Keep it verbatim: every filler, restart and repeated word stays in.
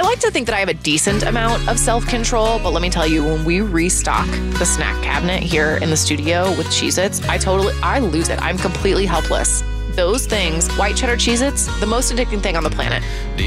like to think that I have a decent amount of self-control, but let me tell you, when we restock the snack cabinet here in the studio with Cheez-Its, I totally, I lose it. I'm completely helpless. Those things, white cheddar Cheez-Its, the most addicting thing on the planet.